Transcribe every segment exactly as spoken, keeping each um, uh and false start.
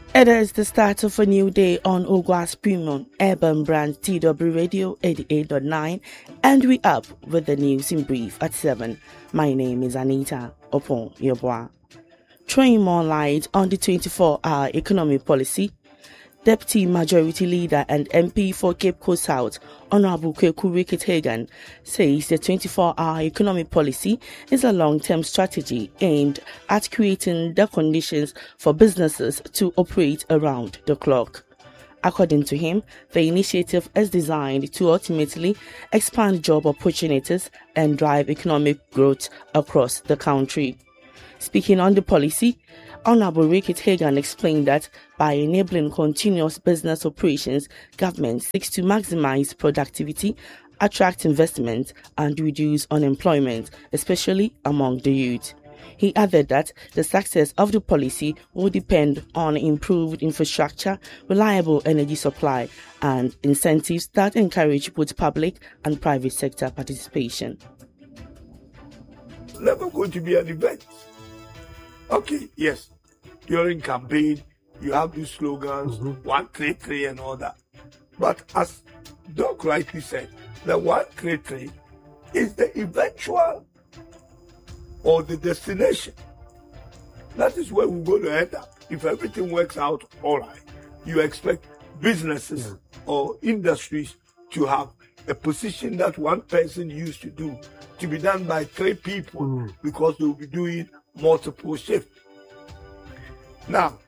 It is the start of a new day on Ogwa's Premium Urban Brand T W Radio eighty-eight point nine, and we up with the news in brief at seven. My name is Anita Opon Yobwa. Throwing more light on the twenty-four hour economic policy, Deputy Majority Leader and M P for Cape Coast South, Honorable Kweku Rickett-Hagan, says the twenty-four hour economic policy is a long-term strategy aimed at creating the conditions for businesses to operate around the clock. According to him, the initiative is designed to ultimately expand job opportunities and drive economic growth across the country. Speaking on the policy, Honorable Rickett-Hagan explained that by enabling continuous business operations, government seeks to maximize productivity, attract investment, and reduce unemployment, especially among the youth. He added that the success of the policy will depend on improved infrastructure, reliable energy supply, and incentives that encourage both public and private sector participation. It's never going to be an event. Okay, yes, during campaign, you have these slogans, mm-hmm. one, three, three, and all that. But as Doc rightly said, the one, three, three is the eventual or the destination. That is where we're going to end up. If everything works out all right, you expect businesses yeah. or industries to have a position that one person used to do to be done by three people mm. because they will be doing multiple shifts. Now,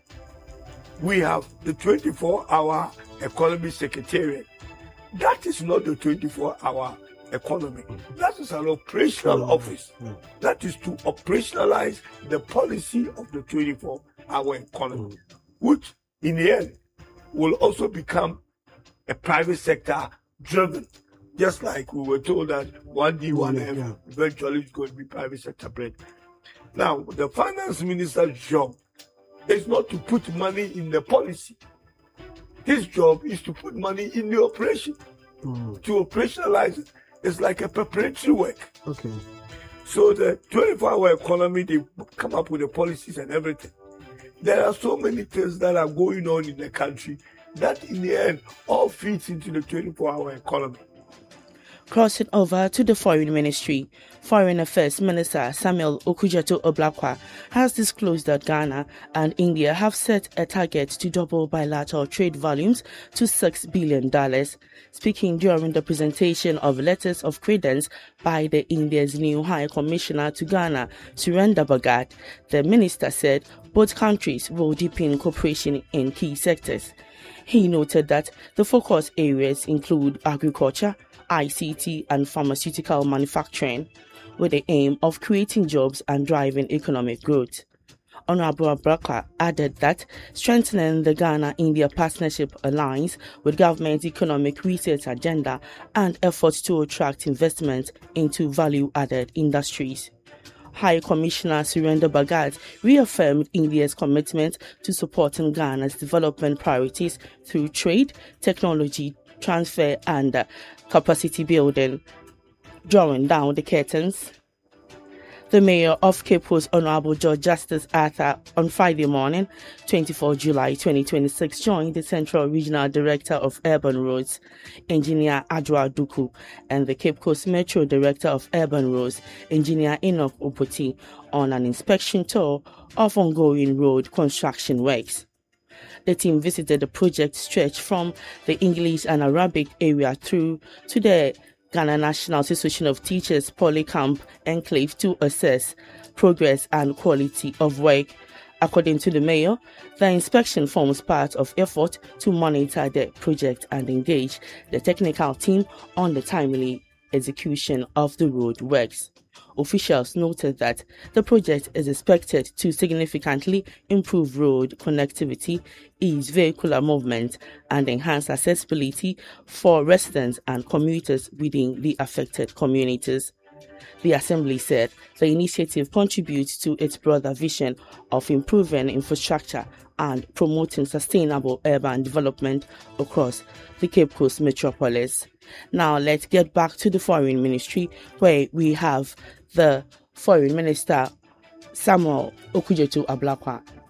we have the twenty-four hour economy secretariat. That is not the twenty-four hour economy. Mm-hmm. That is an operational mm-hmm. office. Mm-hmm. That is to operationalize the policy of the twenty-four hour economy, mm-hmm. which in the end will also become a private sector driven. Just like we were told that one D, one F yeah. eventually is going to be private sector bread. Now, the finance minister's job is not to put money in the policy. His job is to put money in the operation. Mm. To operationalize it, it's like a preparatory work. Okay. So the twenty-four hour economy, they come up with the policies and everything. There are so many things that are going on in the country that in the end all feeds into the twenty-four hour economy. Crossing over to the Foreign Ministry, Foreign Affairs Minister Samuel Okudzeto-Oblakwa has disclosed that Ghana and India have set a target to double bilateral trade volumes to six billion dollars. Speaking during the presentation of letters of credence by the India's new High Commissioner to Ghana, Surendra Bhagat, the minister said both countries will deepen cooperation in key sectors. He noted that the focus areas include agriculture, I C T and pharmaceutical manufacturing, with the aim of creating jobs and driving economic growth. Honorable Oblakwa added that strengthening the Ghana-India partnership aligns with government's economic research agenda and efforts to attract investment into value-added industries. High Commissioner Surendra Bhagat reaffirmed India's commitment to supporting Ghana's development priorities through trade, technology transfer and uh, capacity building. Drawing down the curtains, the Mayor of Cape Coast, Honorable George Justice Arthur, on Friday morning, twenty-fourth of July twenty twenty-six, joined the Central Regional Director of Urban Roads, Engineer Adwa Duku, and the Cape Coast Metro Director of Urban Roads, Engineer Enoch Opoti, on an inspection tour of ongoing road construction works. The team visited the project stretch from the English and Arabic area through to the Ghana National Association of Teachers Polycamp Enclave to assess progress and quality of work. According to the mayor, the inspection forms part of effort to monitor the project and engage the technical team on the timely execution of the road works. Officials noted that the project is expected to significantly improve road connectivity, ease vehicular movement, and enhance accessibility for residents and commuters within the affected communities. The Assembly said the initiative contributes to its broader vision of improving infrastructure and promoting sustainable urban development across the Cape Coast metropolis. Now let's get back to the Foreign Ministry, where we have the Foreign Minister Samuel Okudzeto-Oblakwa.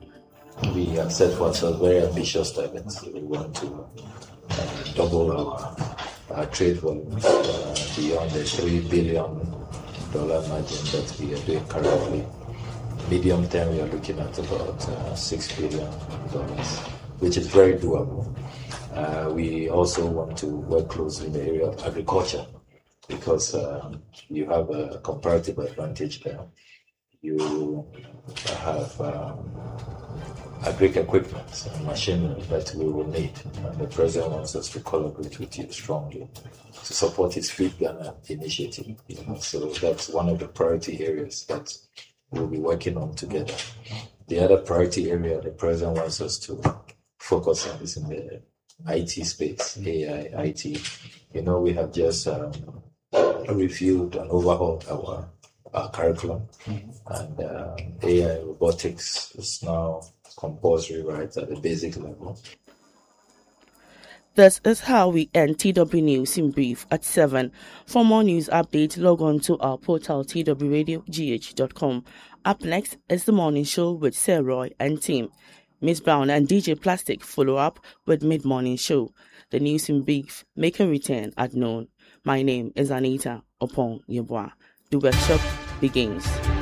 we have set for ourselves very ambitious targets. We want to uh, double our, our trade volumes uh, beyond the three billion dollars margin that we are doing currently. Medium term, we are looking at about uh, six billion dollars, which is very doable. Uh, we also want to work closely in the area of agriculture because um, you have a comparative advantage there. You have um, agri equipment and machinery that we will need, and the president wants us to collaborate with you strongly to support his Feed Ghana initiative. You know, so that's one of the priority areas that we'll be working on together. The other priority area the president wants us to focus on is in the I T space, A I, I T. You know, we have just um, reviewed and overhauled our, our curriculum, mm-hmm. and uh, A I robotics is now compulsory right at the basic level. This is how we end T W News in brief at seven. For more news updates, log on to our portal t w radio g h dot com. Up next is the morning show with Sir Roy and team. Miss Brown and D J Plastic follow up with mid-morning show. The news in brief make a return at noon. My name is Anita Opon Yeboah. The workshop begins.